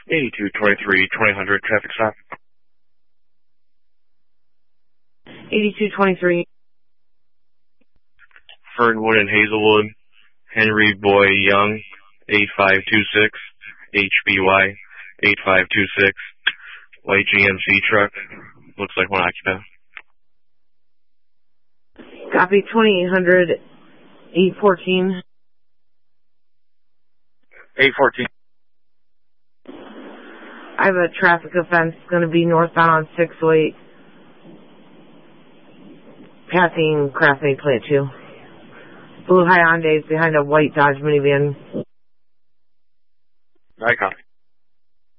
8223 2000 traffic stop. 8223. Fernwood and Hazelwood. Henry Boy Young, 8526. HBY, 8526. White GMC truck. Looks like one occupant. Copy 2800, 814. 814. I have a traffic offense going to be northbound on 608. Passing Class A Plant 2. Blue Hyundai is behind a white Dodge minivan. I copy.